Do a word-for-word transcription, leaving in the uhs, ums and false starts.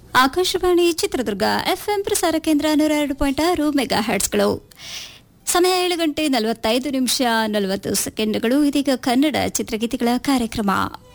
Akashvani Chitradurga FM ಪ್ರಸಾರ ಕೇಂದ್ರ ನೂರ ಎರಡು ಪಾಯಿಂಟ್ ಆರು ಮೆಗಾ ಹರ್ಟ್ಸ್ಗಳು. ಸಮಯ ಏಳು ಗಂಟೆ ನಲವತ್ತೈದು ನಿಮಿಷ ನಲವತ್ತು ಸೆಕೆಂಡ್ಗಳು. ಇದೀಗ ಕನ್ನಡ ಚಿತ್ರಗೀತೆಗಳ ಕಾರ್ಯಕ್ರಮ.